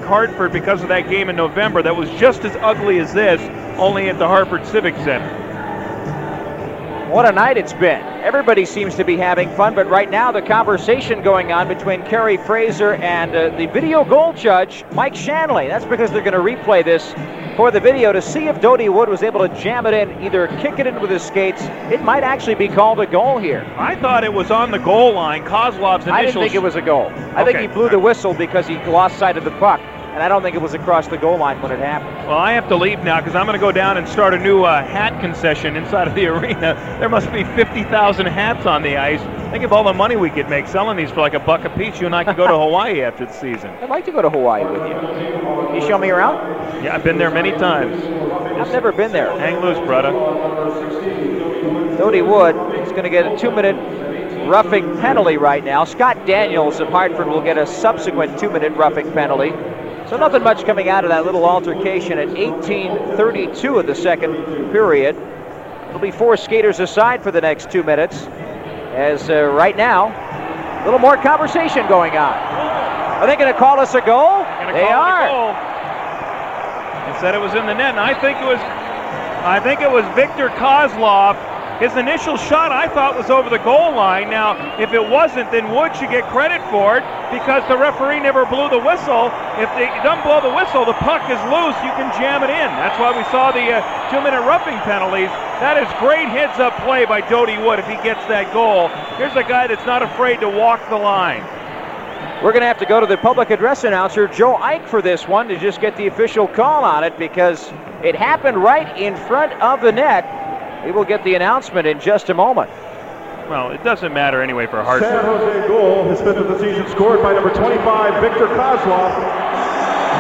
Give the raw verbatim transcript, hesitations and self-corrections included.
Hartford because of that game in November that was just as ugly as this, only at the Hartford Civic Center. What a night it's been. Everybody seems to be having fun, but right now the conversation going on between Kerry Fraser and uh, the video goal judge, Mike Shanley. That's because they're going to replay this for the video to see if Doty Wood was able to jam it in, either kick it in with his skates. It might actually be called a goal here. I thought it was on the goal line. Kozlov's initial... I didn't think it was a goal. I okay. think he blew the whistle because he lost sight of the puck. And I don't think it was across the goal line when it happened. Well, I have to leave now because I'm going to go down and start a new uh, hat concession inside of the arena. There must be fifty thousand hats on the ice. Think of all the money we could make selling these for like a buck a piece. You and I could go to Hawaii after the season. I'd like to go to Hawaii with you. Can you show me around? Yeah, I've been there many times. I've never been there. Hang loose, brother. Doty Wood is going to get a two-minute roughing penalty right now. Scott Daniels of Hartford will get a subsequent two-minute roughing penalty. So nothing much coming out of that little altercation at eighteen thirty-two of the second period. It'll be four skaters aside for the next two minutes. As uh, right now, a little more conversation going on. Are they going to call us a goal? They are. Goal. They said it was in the net, and I think it was. I think it was Victor Kozlov. His initial shot, I thought, was over the goal line. Now, if it wasn't, then Wood should get credit for it because the referee never blew the whistle. If they don't blow the whistle, the puck is loose. You can jam it in. That's why we saw the uh, two-minute roughing penalties. That is great heads-up play by Doty Wood if he gets that goal. Here's a guy that's not afraid to walk the line. We're going to have to go to the public address announcer, Joe Ike, for this one to just get the official call on it because it happened right in front of the net. We will get the announcement in just a moment. Well, it doesn't matter anyway for Hartford. San Jose goal, his fifth of the season, scored by number twenty-five, Victor Kozlov.